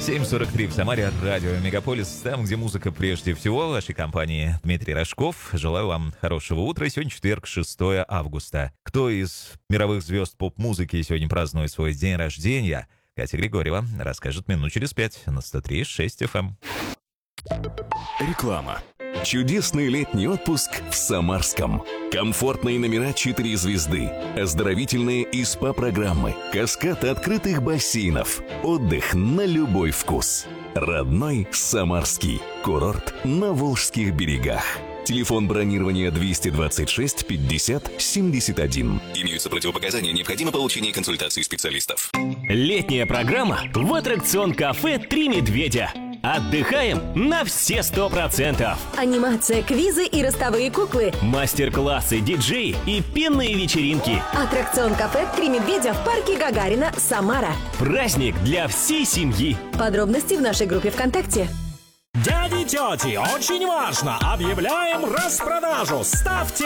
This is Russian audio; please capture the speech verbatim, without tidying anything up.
семь сорок три в Самаре, радио Мегаполис, там, где музыка прежде всего. В вашей компании Дмитрий Рожков. Желаю вам хорошего утра. Сегодня четверг, шестое августа. Кто из мировых звезд поп-музыки сегодня празднует свой день рождения? Катя Григорьева расскажет минут через пять на сто три и шесть эф эм. Реклама. Чудесный летний отпуск в Самарском. Комфортные номера четыре звезды, оздоровительные и СПА-программы, каскад открытых бассейнов, отдых на любой вкус. Родной Самарский. Курорт на Волжских берегах. Телефон бронирования двести двадцать шесть пятьдесят семьдесят один. Имеются противопоказания, необходимо получение консультации специалистов. Летняя программа в аттракцион-кафе «Три медведя». Отдыхаем на все сто процентов. Анимация, квизы и ростовые куклы. Мастер-классы, диджеи и пенные вечеринки. Аттракцион кафе «Три медведя» в парке Гагарина, Самара. Праздник для всей семьи. Подробности в нашей группе ВКонтакте. Дяди, тети, очень важно! Объявляем распродажу! Ставьте